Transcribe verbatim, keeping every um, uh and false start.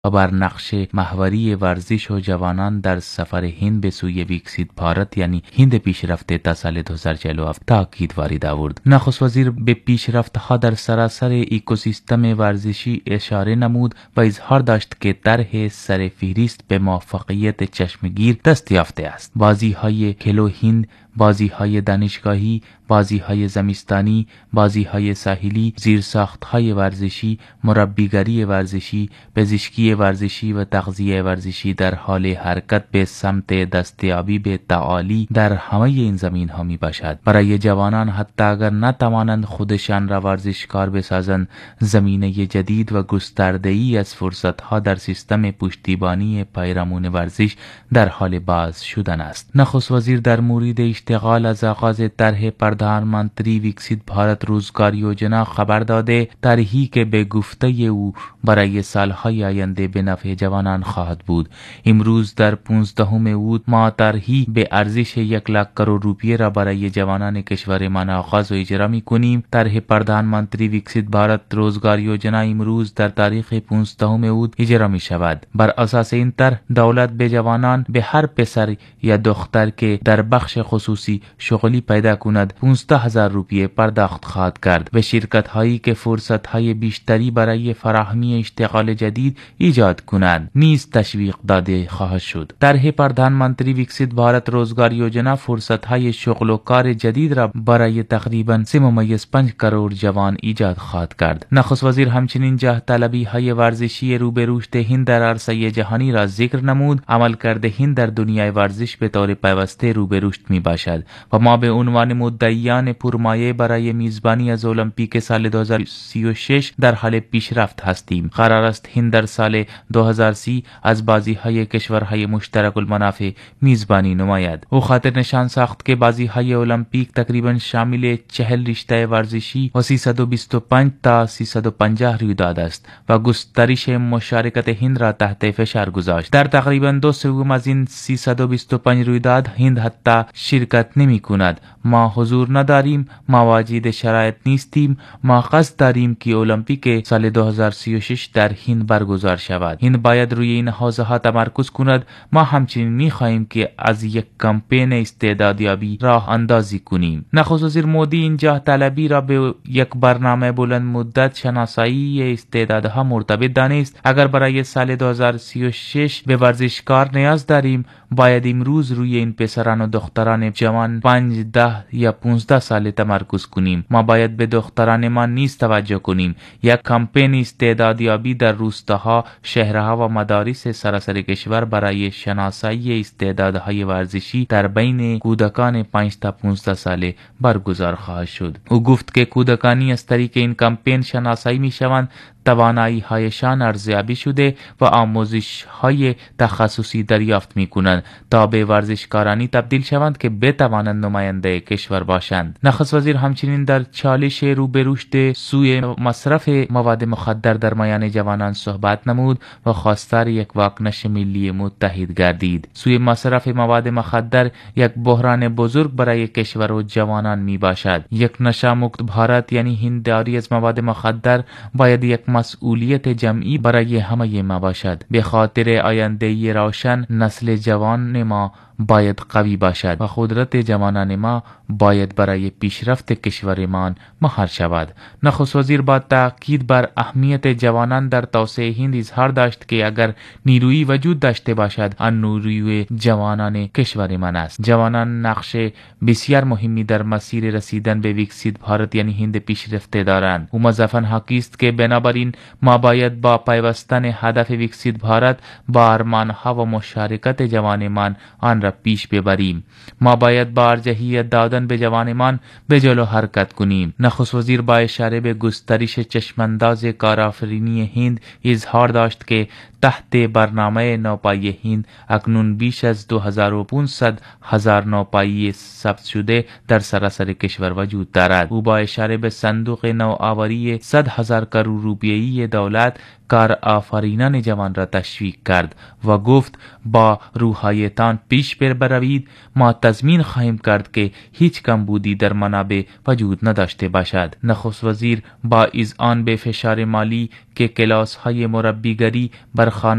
و بر نقش محوری ورزش و جوانان در سفر هند به سوی ویکسیت بھارت یعنی هند پیشرفته تا سال دو هزار و چهل و هفت تاکید وارد آورد. نخست وزیر به پیشرفت‌ها در سراسر اکوسیستم ورزشی اشاره نمود و اظهار داشت که طرح سرفهرست به موفقیت چشمگیر دست یافته است. بازی‌های کلو هند، بازی‌های دانشگاهی، بازی‌های زمستانی، بازی‌های ساحلی، زیرساخت‌های ورزشی، مربیگری ورزشی، پزشکی ورزشی و تغذیه ورزشی در حال حرکت به سمت دستیابی به تعالی در همه این زمین‌ها میباشد. برای جوانان حتی اگر نتوانند خودشان را ورزشکار بسازند، زمینه جدید و گسترده‌ای از فرصت‌ها در سیستم پشتیبانی پیرامون ورزش در حال باز شدن است. نخست وزیر در مورد اشتغال از آغاز طرح پردھان منتری ویکسیت بھارت روزگار یوجنا خبر داده، طرحی که به گفته او برای سالهای آینده به نفع جوانان خواهد بود. امروز در پانزدهم اوت ما طرحی به ارزش یک لاک کروڑ روپیه را برای جوانان کشورمان آغاز و اجرا می کنیم. طرح پردھان منتری ویکسیت بھارت روزگار یوجنا امروز در تاریخ پانزدهم اوت اجرا می شود. بر اساس این طرح دولت به جوانان، به هر پسر یا دختر که در بخش خصوصی شغلی پیدا کند پانزده هزار روپیه پرداخت خواهد کرد. به شرکت هایی که فرصت های بیشتری برای فراهمی اشتغال جدید ایجاد کنند نیز تشویق داده خواهد شد. طرح پردھان منتری ویکسیت بھارت روزگار یوجنا فرصت های شغل و کار جدید را برای تقریبا سه ممیز پنج کروڑ جوان ایجاد خواهد کرد. نخست وزیر همچنین جاه طلبی های ورزشی رو به رشد هند در عرصه جهانی را ذکر نمود. عملکرد هند در دنیای ورزش به طور پیوسته رو به رشد می باشد و ما به عنوان مدعیان پرمایه برای میزبانی از المپیک سال دو هزار و سی و شش در حال پیشرفت هستیم. قرار است هند در سال دو هزار و سی از بازی‌های کشورهای مشترک المنافع میزبانی نماید. او خاطر نشان ساخت که بازی‌های المپیک تقریبا شامل چهل رشته ورزشی و سیصد و بیست و پنج تا سیصد و پنجاه رویداد است و گسترش مشارکت هند را تحت فشار گذاشت. در تقریبا دو سوم از این سیصد و بیست و پنج رویداد هند حتی شرکت نمی کند. ما حضور نداریم، ما واجد شرایط نیستیم. ما قصد داریم که المپیک سال دو هزار و سی و شش در هند برگزار شود. هند باید روی این حوزه ها تمرکز کند. ما همچنین می خواهیم که از یک کمپین استعدادیابی راه اندازی کنیم. نخست وزیر مودی این جاه طلبی را به یک برنامه بلند مدت شناسایی استعدادها مرتبط دانست. اگر برای سال دو هزار و سی و شش به ورزشکار نیاز داریم، باید امروز روی این پسران و دختران جوان پنج ده یا پانزده ساله تمرکز کنیم. ما باید به دختران ما نیز توجه کنیم. یک کمپین استعدادیابی در روستاها، شهرها و مدارس سراسر کشور برای شناسایی استعدادهای ورزشی در بین کودکان پنج تا پانزده ساله برگزار خواهد شد. او گفت که کودکانی از طریق این کمپین شناسایی می شوند، توانایی هایشان ارزیابی شده و آموزش های تخصصی دریافت می کنند تا به ورزشکارانی تبدیل شوند که بتوانند نماینده کشور باشند. نخست وزیر همچنین در چالش رو به رشد سوی مصرف مواد مخدر در میان جوانان صحبت نمود و خواستار یک واکنش ملی متحد گردید. سوی مصرف مواد مخدر یک بحران بزرگ برای کشور و جوانان می باشد. یک نشامکت بھارت یعنی هنداری از مواد مخدر باید یک مسئولیت جمعی برای همه ما باشد. به خاطر آینده روشن نسل جوان ما باید قوی باشد و قدرت جوانان ما باید برای پیشرفت کشورمان مهار شود. نخست وزیر با تاکید بر اهمیت جوانان در توسعه هند اظهار داشت که اگر نیرویی وجود داشته باشد، آن نیروی جوانان کشورمان است. جوانان نقش بسیار مهمی در مسیر رسیدن به ویکسیت بھارت یعنی هند پیشرفته دارند. او مضافاً حاکی است که بنابراین ما باید با پیوستن هدف ویکسیت بھارت با ارمانها و مشارکت جوانمان آن را پیش ببریم. ما باید با ارجحیت دادن به جوانمان به جلو حرکت کنیم. نخست وزیر با اشاره به گسترش چشمانداز کارآفرینی هند اظهار داشت که تحت برنامه نوپایی هند اکنون بیش از دو هزار و پانصد هزار نوپایی ثبت شده در سراسر کشور وجود دارد. او با اشاره به صندوق نوآوری صد هزار کروڑ روپیه‌ای دولت کار آفرینان جوان را تشویق کرد و گفت با روحایتان پیش بروید، ما تضمین خواهیم کرد که هیچ کمبودی در منابع وجود نداشته باشد. نخست وزیر با اذعان به فشار مالی که کلاس های مربیگری بر